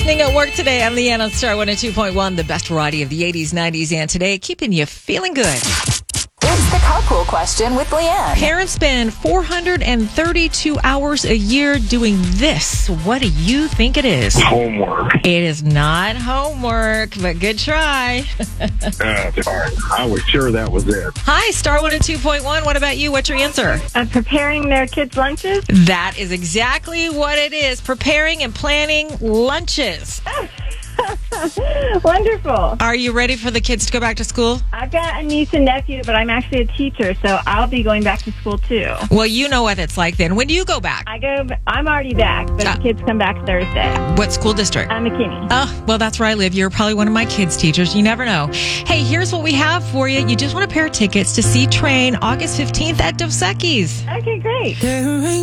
listening at work today. I'm Leanne on Star 102.1, the best variety of the 80s, 90s, and today, keeping you feeling good. It's the carpool question with Leanne. Parents spend 432 hours a year doing this. What do you think it is? Homework. It is not homework, but good try. Sorry. I was sure that was it. Hi, Star 102.1. What about you? What's your answer? Preparing their kids' lunches. That is exactly what it is. Preparing and planning lunches. Wonderful. Are you ready for the kids to go back to school? I've got a niece and nephew, but I'm actually a teacher, so I'll be going back to school too. Well, you know what it's like then. When do you go back? I'm already back, but the kids come back Thursday. What school district? McKinney. Oh, well, that's where I live. You're probably one of my kids' teachers. You never know. Hey, here's what we have for you. You just want a pair of tickets to see Train August 15th at Dos Equis. Okay, great.